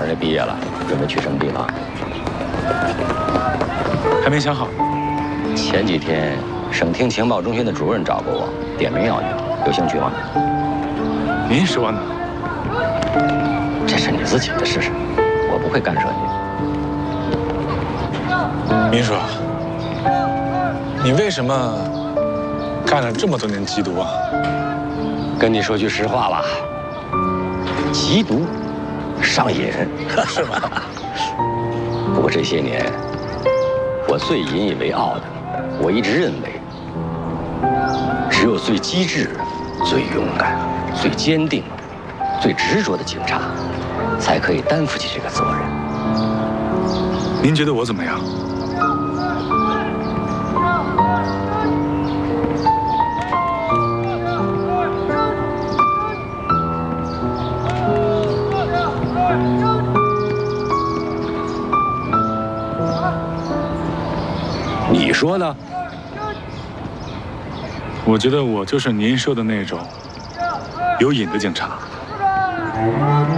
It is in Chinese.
也毕业了，准备去什么地方？ 还没想好。 前几天省厅情报中心的主任找过我，点名要你，有兴趣吗？ 您说呢？ 这是你自己的事，我不会干涉你。 您说，你为什么干了这么多年缉毒啊？ 跟你说句实话吧，缉毒上瘾， 是吗？ 不过这些年，我最引以为傲的，我一直认为，只有最机智、最勇敢、最坚定、最执着的警察，才可以担负起这个责任。 您觉得我怎么样？ 你说呢？ 我觉得我就是您说的那种有瘾的警察。